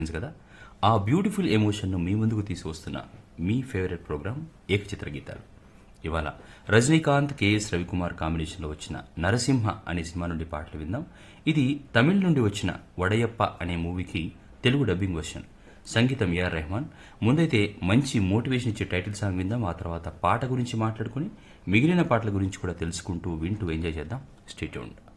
కదా ఆ బ్యూటిఫుల్ ఎమోషన్ను మీ ముందుకు తీసుకొస్తున్న మీ ఫేవరెట్ ప్రోగ్రాం ఏకచిత్ర గీతాలు. ఇవాళ రజనీకాంత్ కేఎస్ రవికుమార్ కాంబినేషన్లో వచ్చిన నరసింహ అనే సినిమా నుండి పాటలు విందాం. ఇది తమిళ నుండి వచ్చిన వడయప్ప అనే మూవీకి తెలుగు డబ్బింగ్ వర్షన్. సంగీతం ఏఆర్ రెహమాన్. ముందైతే మంచి మోటివేషన్ ఇచ్చే టైటిల్ సాంగ్ విందాం. ఆ తర్వాత పాట గురించి మాట్లాడుకుని మిగిలిన పాటల గురించి కూడా తెలుసుకుంటూ వింటూ ఎంజాయ్ చేద్దాం. Stay tuned.